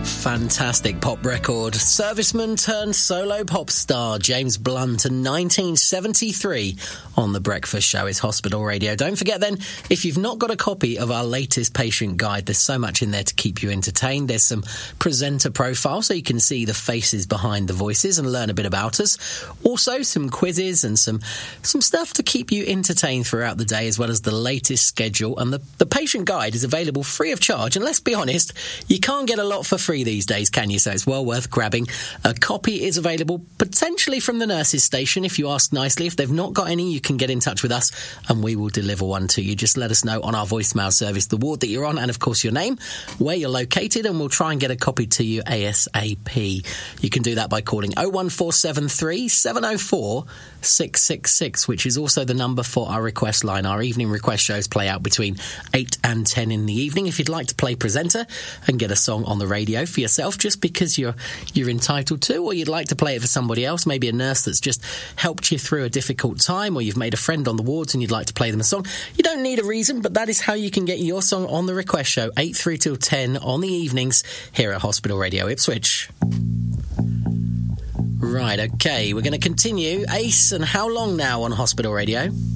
Fantastic pop record. Serviceman turned solo pop star James Blunt in 1973 on The Breakfast Show is Hospital Radio. Don't forget then, if you've not got a copy of our latest patient guide, there's so much in there to keep you entertained. There's some presenter profiles so you can see the faces behind the voices and learn a bit about us. Also some quizzes and some stuff to keep you entertained throughout the day, as well as the latest schedule. And the patient guide is available free of charge. And let's be honest, you can't get a lot for free these days, can you? So it's well worth grabbing. A copy is available potentially from the nurses' station if you ask nicely. If they've not got any, you can get in touch with us and we will deliver one to you. Just let us know on our voicemail service the ward that you're on and, of course, your name, where you're located, and we'll try and get a copy to you ASAP. You can do that by calling 01473 704 666, which is also the number for our request line. Our evening request shows play out between 8 and 10 in the evening. If you'd like to play presenter and get a song on the radio for yourself just because you're entitled to, or you'd like to play it for somebody else, maybe a nurse that's just helped you through a difficult time, or you've made a friend on the wards and you'd like to play them a song, you don't need a reason, but that is how you can get your song on the request show, 8 through till 10 on the evenings here at Hospital Radio Ipswich. Right, okay, we're going to continue. Ace and How Long Now on Hospital Radio.